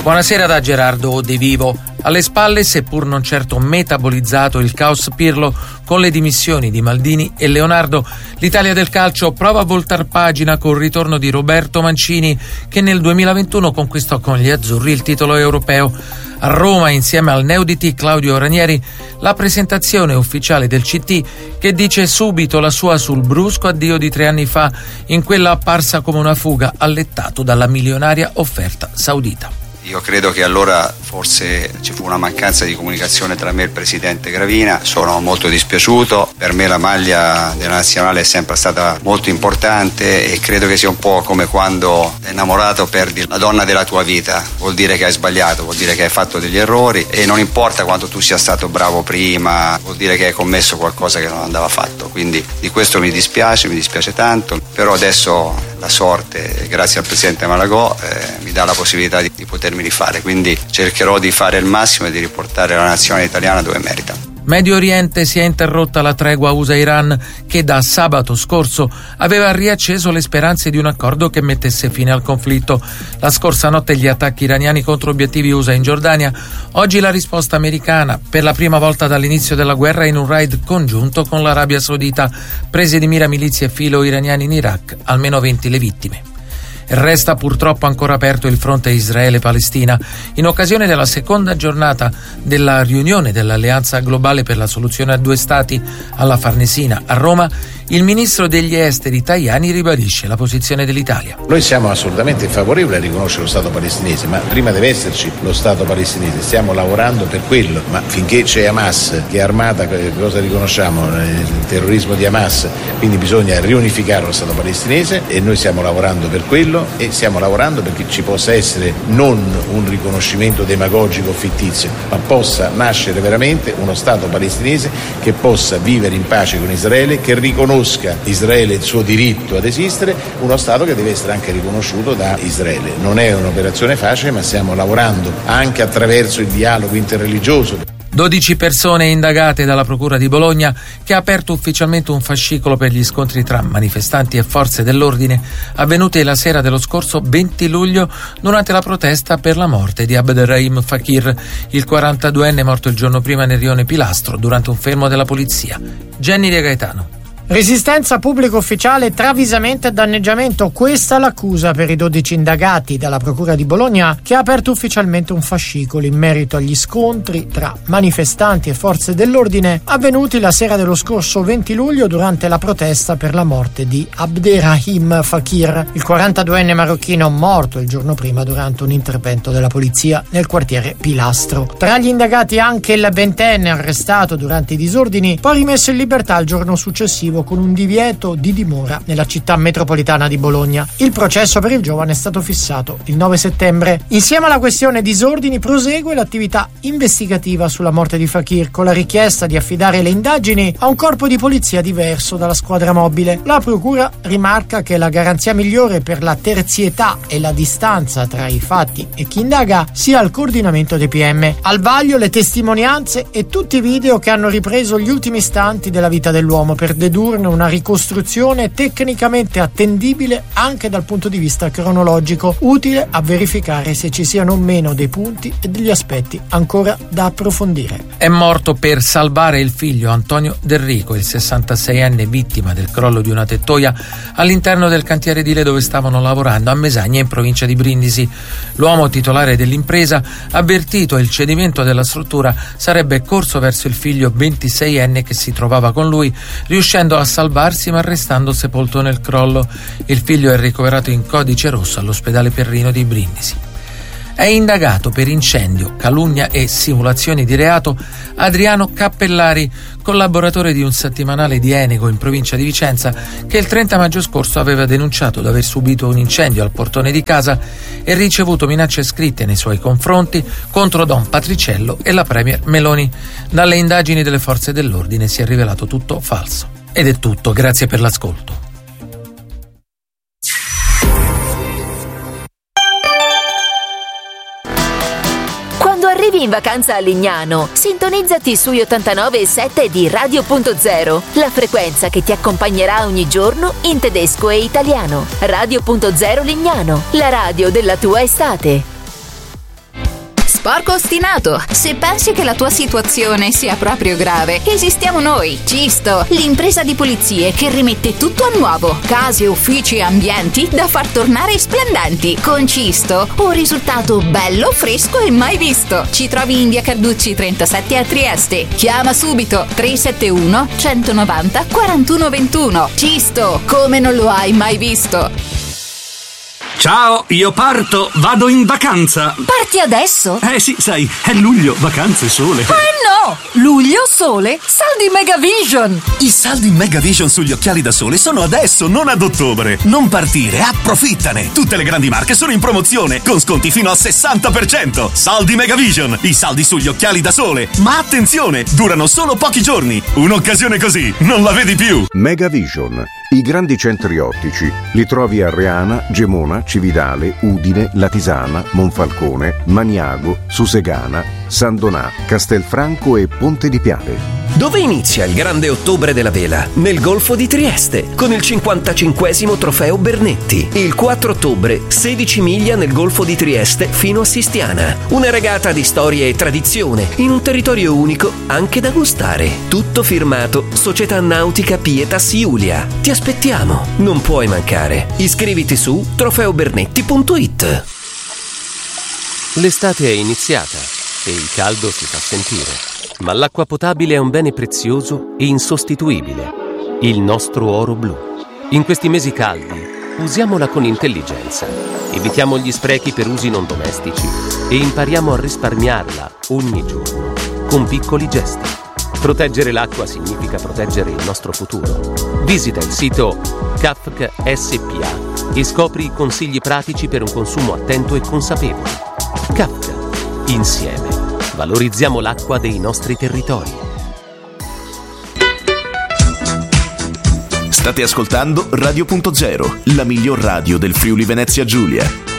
Buonasera da Gerardo De Vivo. Alle spalle, seppur non certo metabolizzato, il caos Pirlo con le dimissioni di Maldini e Leonardo, l'Italia del calcio prova a voltar pagina col ritorno di Roberto Mancini, che nel 2021 conquistò con gli azzurri il titolo europeo. A Roma, insieme al Neuditi Claudio Ranieri, la presentazione ufficiale del CT, che dice subito la sua sul brusco addio di 3 anni fa, in quella apparsa come una fuga allettato dalla milionaria offerta saudita. Io credo che allora forse ci fu una mancanza di comunicazione tra me e il presidente Gravina. Sono molto dispiaciuto, per me la maglia della nazionale è sempre stata molto importante e credo che sia un po' come quando innamorato perdi la donna della tua vita, vuol dire che hai sbagliato, vuol dire che hai fatto degli errori e non importa quanto tu sia stato bravo prima, vuol dire che hai commesso qualcosa che non andava fatto, quindi di questo mi dispiace tanto, però adesso la sorte, grazie al presidente Malagò, mi dà la possibilità di potermi rifare, quindi cercherò di fare il massimo e di riportare la nazionale italiana dove merita. Medio Oriente, si è interrotta la tregua USA-Iran che da sabato scorso aveva riacceso le speranze di un accordo che mettesse fine al conflitto. La scorsa notte gli attacchi iraniani contro obiettivi USA in Giordania, oggi la risposta americana, per la prima volta dall'inizio della guerra in un raid congiunto con l'Arabia Saudita, prese di mira milizie filo-iraniane in Iraq, almeno 20 le vittime. Resta purtroppo ancora aperto il fronte Israele-Palestina. In occasione della seconda giornata della riunione dell'Alleanza Globale per la Soluzione a 2 Stati alla Farnesina a Roma, il ministro degli esteri Tajani ribadisce la posizione dell'Italia. Noi siamo assolutamente favorevoli a riconoscere lo Stato palestinese, ma prima deve esserci lo Stato palestinese. Stiamo lavorando per quello, ma finché c'è Hamas che è armata, cosa riconosciamo? Il terrorismo di Hamas, quindi bisogna riunificare lo Stato palestinese e noi stiamo lavorando per quello e stiamo lavorando perché ci possa essere non un riconoscimento demagogico o fittizio, ma possa nascere veramente uno Stato palestinese che possa vivere in pace con Israele, che riconosca Israele il suo diritto ad esistere, uno Stato che deve essere anche riconosciuto da Israele. Non è un'operazione facile, ma stiamo lavorando anche attraverso il dialogo interreligioso. 12 persone indagate dalla Procura di Bologna, che ha aperto ufficialmente un fascicolo per gli scontri tra manifestanti e forze dell'ordine avvenuti la sera dello scorso 20 luglio durante la protesta per la morte di Abderrahim Fakir, il 42enne morto il giorno prima nel rione Pilastro durante un fermo della polizia. Jenny De Gaetano. Resistenza pubblico ufficiale, travisamento e danneggiamento. Questa è l'accusa per i 12 indagati dalla Procura di Bologna, che ha aperto ufficialmente un fascicolo in merito agli scontri tra manifestanti e forze dell'ordine avvenuti la sera dello scorso 20 luglio durante la protesta per la morte di Abderrahim Fakir, il 42enne marocchino morto il giorno prima durante un intervento della polizia nel quartiere Pilastro. Tra gli indagati anche il 20enne arrestato durante i disordini, poi rimesso in libertà il giorno successivo con un divieto di dimora nella città metropolitana di Bologna. Il processo per il giovane è stato fissato il 9 settembre. Insieme alla questione disordini prosegue l'attività investigativa sulla morte di Fakir, con la richiesta di affidare le indagini a un corpo di polizia diverso dalla squadra mobile. La procura rimarca che la garanzia migliore per la terzietà e la distanza tra i fatti e chi indaga sia il coordinamento dei PM. Al vaglio le testimonianze e tutti i video che hanno ripreso gli ultimi istanti della vita dell'uomo per dedurne una ricostruzione tecnicamente attendibile anche dal punto di vista cronologico, utile a verificare se ci siano o meno dei punti e degli aspetti ancora da approfondire. È morto per salvare il figlio Antonio Del Rico, il 66enne vittima del crollo di una tettoia all'interno del cantiere edile dove stavano lavorando a Mesagna in provincia di Brindisi. L'uomo titolare dell'impresa, avvertito il cedimento della struttura, sarebbe corso verso il figlio 26enne che si trovava con lui, riuscendo a salvarsi ma restando sepolto nel crollo. Il figlio è ricoverato in codice rosso all'ospedale Perrino di Brindisi. È indagato per incendio, calunnia e simulazioni di reato Adriano Cappellari, collaboratore di un settimanale di Enego in provincia di Vicenza, che il 30 maggio scorso aveva denunciato di aver subito un incendio al portone di casa e ricevuto minacce scritte nei suoi confronti contro Don Patriciello e la Premier Meloni. Dalle indagini delle forze dell'ordine si è rivelato tutto falso. Ed è tutto, grazie per l'ascolto. Arrivi in vacanza a Lignano, sintonizzati sugli 89.7 di Radio.0, la frequenza che ti accompagnerà ogni giorno in tedesco e italiano. Radio.0 Lignano, la radio della tua estate. Porco ostinato, se pensi che la tua situazione sia proprio grave, esistiamo noi, Cisto, l'impresa di pulizie che rimette tutto a nuovo. Case, uffici e ambienti da far tornare splendenti. Con Cisto, un risultato bello, fresco e mai visto. Ci trovi in via Carducci 37 a Trieste. Chiama subito 371 190 4121. Cisto, come non lo hai mai visto. Ciao, io parto, vado in vacanza. Parti adesso? Sì, sai, è luglio, vacanze, sole. No! Luglio, sole, saldi Megavision! I saldi Megavision sugli occhiali da sole sono adesso, non ad ottobre. Non partire, approfittane! Tutte le grandi marche sono in promozione, con sconti fino al 60%. Saldi Megavision, i saldi sugli occhiali da sole. Ma attenzione, durano solo pochi giorni. Un'occasione così, non la vedi più. Megavision, i grandi centri ottici. Li trovi a Reana, Gemona, Cividale, Udine, Latisana, Monfalcone, Maniago, Susegana, San Donà, Castelfranco e Ponte di Piave. Dove inizia il grande ottobre della vela? Nel Golfo di Trieste, con il 55esimo trofeo Bernetti. Il 4 ottobre, 16 miglia nel Golfo di Trieste fino a Sistiana. Una regata di storia e tradizione, in un territorio unico anche da gustare. Tutto firmato Società Nautica Pietas Iulia. Ti aspettiamo, non puoi mancare. Iscriviti su trofeobernetti.it. L'estate è iniziata e il caldo si fa sentire, ma l'acqua potabile è un bene prezioso e insostituibile, il nostro oro blu. In questi mesi caldi usiamola con intelligenza, evitiamo gli sprechi per usi non domestici e impariamo a risparmiarla ogni giorno con piccoli gesti. Proteggere l'acqua significa proteggere il nostro futuro. Visita il sito Kafk SPA e scopri i consigli pratici per un consumo attento e consapevole. Kafk. Insieme valorizziamo l'acqua dei nostri territori. State ascoltando Radio.0, la miglior radio del Friuli Venezia Giulia.